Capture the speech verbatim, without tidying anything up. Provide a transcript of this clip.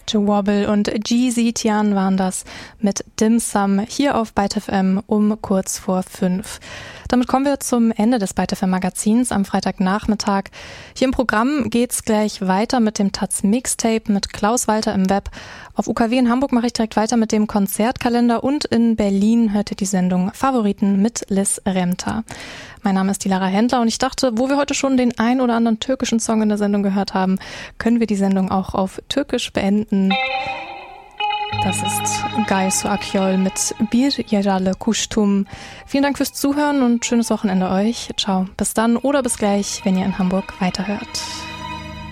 Wobble und G Z Tian waren das mit Dim Sum hier auf Byte F M um kurz vor fünf. Damit kommen wir zum Ende des Byte F M Magazins am Freitagnachmittag. Hier im Programm geht's gleich weiter mit dem Taz Mixtape mit Klaus Walter im Web. Auf U K W in Hamburg mache ich direkt weiter mit dem Konzertkalender und in Berlin hört ihr die Sendung Favoriten mit Liz Remter. Mein Name ist die Lara Händler und ich dachte, wo wir heute schon den ein oder anderen türkischen Song in der Sendung gehört haben, können wir die Sendung auch auf Türkisch beenden. Das ist Gay Su Akyol mit Bir Yaralı Kuştum. Vielen Dank fürs Zuhören und schönes Wochenende euch. Ciao, bis dann oder bis gleich, wenn ihr in Hamburg weiterhört.